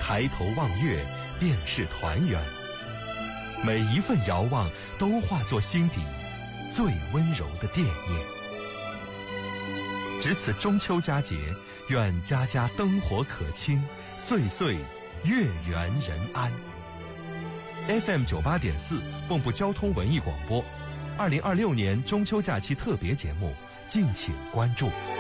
抬头望月，便是团圆。每一份遥望，都化作心底最温柔的惦念。值此中秋佳节，愿家家灯火可亲，岁岁月圆人安。FM 98.4蚌埠交通文艺广播，2026年中秋假期特别节目，敬请关注。